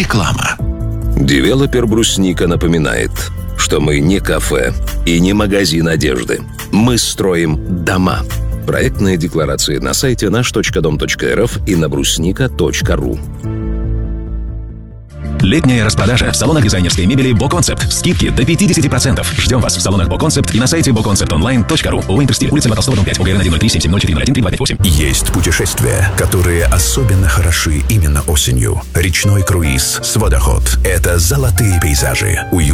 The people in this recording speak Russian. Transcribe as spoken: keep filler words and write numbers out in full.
Реклама. Девелопер «Брусника» напоминает, что мы не кафе и не магазин одежды. Мы строим дома. Проектные декларации на сайте наш точка дом точка эр эф и на брусника точка ру. Летняя распродажа в салонах дизайнерской мебели «Боконцепт». Скидки до пятьдесят процентов. Ждем вас в салонах «Боконцепт» и на сайте боконцепт онлайн точка ру. ООО «Интерстиль», улица Толстого, дом пять, ОГРН один ноль три семь семь ноль четыре ноль один три два пять восемь. Есть путешествия, которые особенно хороши именно осенью. Речной круиз с водоход. Это золотые пейзажи, уют.